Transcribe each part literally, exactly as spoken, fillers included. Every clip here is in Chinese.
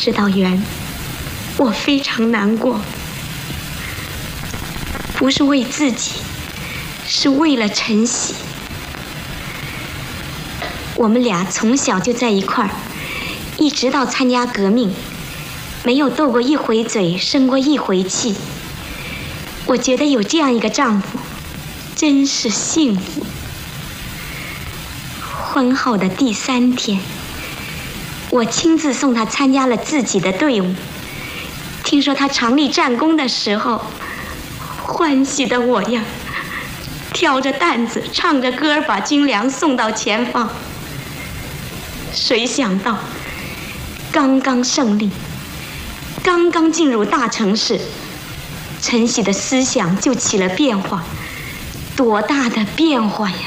指导员，我非常难过，不是为自己，是为了晨曦。我们俩从小就在一块儿，一直到参加革命，没有斗过一回嘴，生过一回气。我觉得有这样一个丈夫，真是幸福。婚后的第三天，我亲自送他参加了自己的队伍。听说他常立战功的时候，欢喜的我呀，挑着担子，唱着歌，把军粮送到前方。谁想到，刚刚胜利，刚刚进入大城市，晨曦的思想就起了变化。多大的变化呀！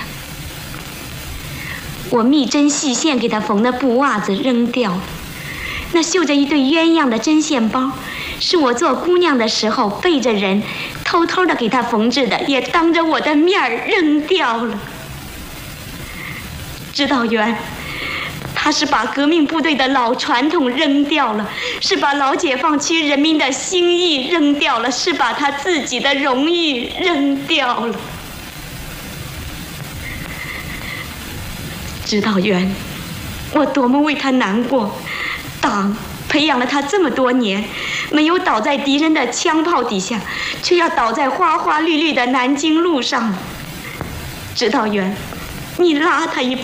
我密针细线给他缝的布袜子扔掉了，那绣着一对鸳鸯的针线包，是我做姑娘的时候背着人偷偷的给他缝制的，也当着我的面儿扔掉了。指导员，他是把革命部队的老传统扔掉了，是把老解放区人民的心意扔掉了，是把他自己的荣誉扔掉了。指导员，我多么为他难过！党培养了他这么多年，没有倒在敌人的枪炮底下，却要倒在花花绿绿的南京路上。指导员，你拉他一把。